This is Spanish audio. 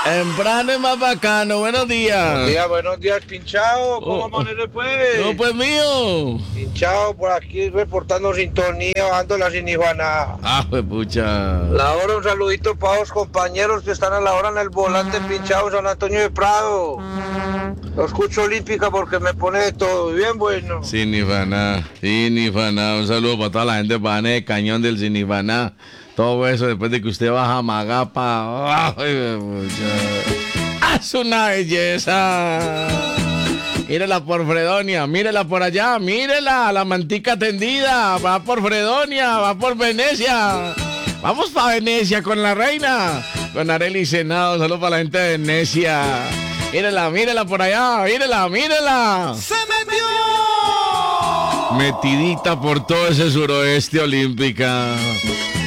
Temprano es más bacano. Buenos días. Buenos días, pinchado. ¿Cómo amanece, pues? No, pues mío. Pinchado, por aquí reportando sintonía, bajando la sinijuana. Ah, pues pucha. La hora, un saludito para los compañeros que están a la hora en el volante, pinchado, San Antonio de Prado. Lo escucho olímpica porque me pone de todo. Bien bueno. Sinifaná. Un saludo para toda la gente de Cañón del Sinifaná. Todo eso después de que usted baja a Magapa. ¡Ay, pucha! ¡Es una belleza! Mírela por Fredonia, mírela por allá, mírela, la mantica tendida, va por Fredonia, va por Venecia. Vamos para Venecia con la reina, con Arely Senado, solo para la gente de Venecia. Mírela por allá, mírela. ¡Se metió! Metidita por todo ese suroeste olímpica.